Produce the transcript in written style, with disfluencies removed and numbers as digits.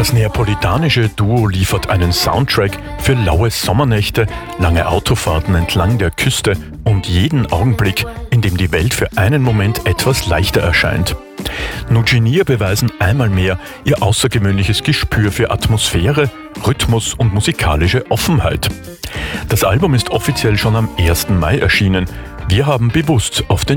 Das neapolitanische Duo liefert einen Soundtrack für laue Sommernächte, lange Autofahrten entlang der Küste und jeden Augenblick, in dem die Welt für einen Moment etwas leichter erscheint. Nucinier beweisen einmal mehr ihr außergewöhnliches Gespür für Atmosphäre, Rhythmus und musikalische Offenheit. Das Album ist offiziell schon am 1. Mai erschienen. Wir haben bewusst auf den